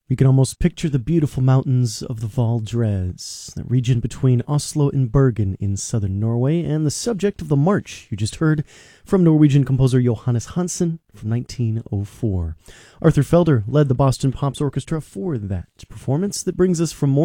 You can almost picture the beautiful mountains of the Valdres, that region between Oslo and Bergen in southern Norway, and the subject of the march you just heard from Norwegian composer Johannes Hansen from 1904. Arthur Felder led the Boston Pops Orchestra for that performance that brings us from